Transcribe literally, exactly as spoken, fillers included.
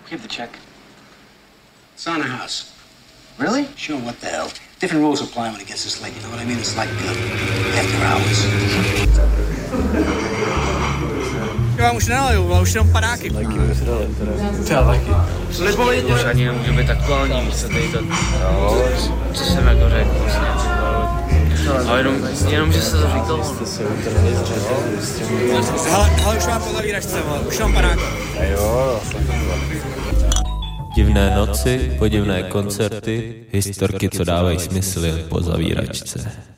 Give the check. It's on the house. Really? Sure, what the hell? Different rules apply when it gets this late, you know what I mean? It's like uh, after hours. Já už nenaleju, ale už jenom padáky. Taky už dali, teda. Taky. Už ani nemůže být aktuální, víš co tady to, co jsem jako řekl vlastně. Ale jenom, jenom že se to říkalo. Hele, hele, už mám po zavíračce, už mám padáky. A jo, Divné noci, podivné koncerty, historky, co dávají smysl jen po zavíračce.